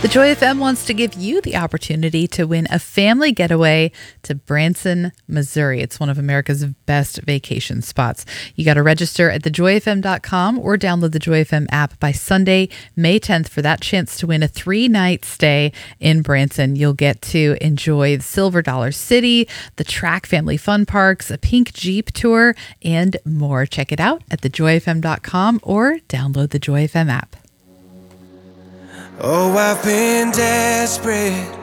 The Joy FM wants to give you the opportunity to win a family getaway to Branson, Missouri. It's one of America's best vacation spots. You got to register at thejoyfm.com or download the Joy FM app by Sunday, May 10th for that chance to win a 3-night stay in Branson. You'll get to enjoy the Silver Dollar City, the Track Family Fun Parks, a pink Jeep tour, and more. Check it out at thejoyfm.com or download the Joy FM app. Oh, I've been desperate